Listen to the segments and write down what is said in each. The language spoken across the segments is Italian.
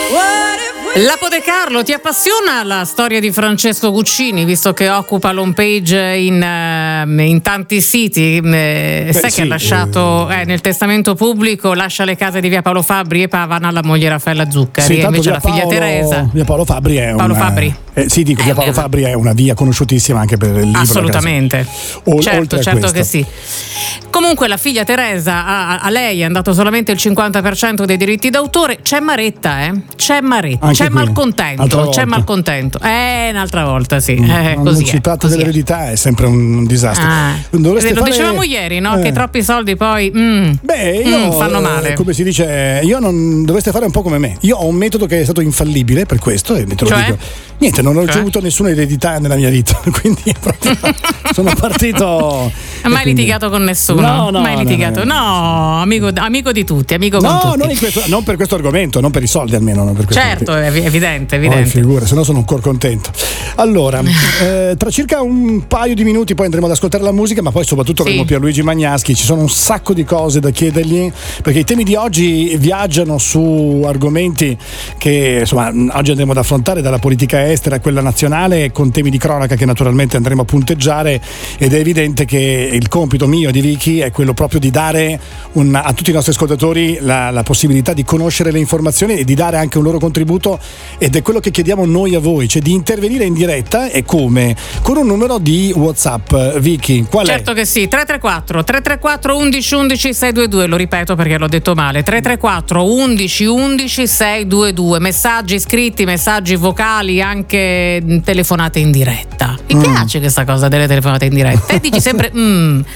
Lapo De Carlo, ti appassiona la storia di Francesco Guccini, visto che occupa l'home page in tanti siti? Sai che ha lasciato nel testamento pubblico, lascia le case di via Paolo Fabbri e Pavana alla moglie Raffaella Zuccari, e invece la figlia Teresa. Via Paolo Fabbri è Paolo Fabbri. Via Paolo Fabbri è una via conosciutissima anche per il libro. Assolutamente. Certo che sì. Comunque la figlia Teresa, a lei è andato solamente il 50% dei diritti d'autore. C'è Maretta, c'è Maretta. C'è malcontento, un'altra volta, sì. Così si tratta dell'eredità, è sempre un disastro. Lo dicevamo ieri, no? Che troppi soldi poi fanno male. Come si dice, dovreste fare un po' come me. Io ho un metodo che è stato infallibile per questo, e te lo dico. Niente, non ho ricevuto nessuna eredità nella mia vita, quindi proprio sono partito. Mai litigato con nessuno? Mai litigato? No, amico di tutti, amico con tutti. Non per questo argomento, non per i soldi almeno. Non per certo, è evidente. Figura, se no sono ancora contento. Allora, tra circa un paio di minuti poi andremo ad ascoltare la musica, ma poi soprattutto avremo Pierluigi Magnaschi. Ci sono un sacco di cose da chiedergli, perché i temi di oggi viaggiano su argomenti che insomma oggi andremo ad affrontare, dalla politica estera a quella nazionale, con temi di cronaca che naturalmente andremo a punteggiare, ed è evidente che il compito mio e di Vicky è quello proprio di dare a tutti i nostri ascoltatori la possibilità di conoscere le informazioni e di dare anche un loro contributo, ed è quello che chiediamo noi a voi, cioè di intervenire in diretta. E come? Con un numero di WhatsApp. Vicky, qual è? Certo che sì, 334 11 11 622, lo ripeto perché l'ho detto male, 334 11 11 622, messaggi scritti, messaggi vocali, anche telefonate in diretta. Mi piace questa cosa delle telefonate in diretta, e dici sempre non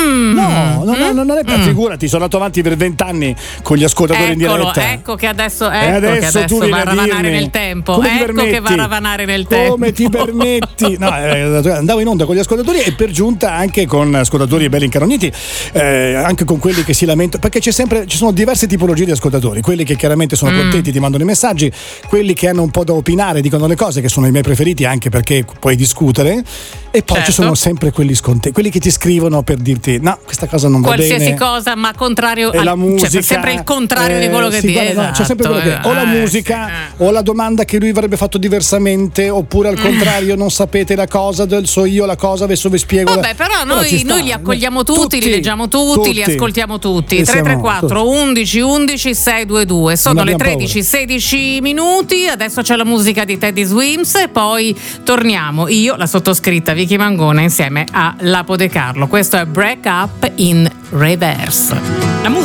è figurati, sono andato avanti per 20 anni con gli ascoltatori in diretta. Ecco che adesso va a ravanare nel tempo. Che va a ravanare nel tempo. Come ti permetti? No, andavo in onda con gli ascoltatori, e per giunta anche con ascoltatori belli incarogniti, anche con quelli che si lamentano, perché ci sono diverse tipologie di ascoltatori: quelli che chiaramente sono contenti, ti mandano i messaggi, quelli che hanno un po' da opinare, dicono le cose, che sono i miei preferiti anche perché puoi discutere, e poi ci sono sempre quelli scontenti, quelli che ti scrivono per dirti no, questa cosa non va bene, qualsiasi cosa, ma contrario la musica, cioè, sempre il contrario di quello che dici. C'è sempre quello che o la musica o la domanda che lui avrebbe fatto diversamente, oppure al contrario non sapete la cosa so io la cosa, adesso vi spiego. Vabbè, però noi li accogliamo tutti, li leggiamo tutti, li ascoltiamo tutti. 334 11 11 622. Sono le 13:16 minuti. Adesso c'è la musica di Teddy Swims e poi torniamo io, la sottoscritta Vicky Mangona, insieme a Lapo De Carlo. Questo è Break Up in Reverse. La musica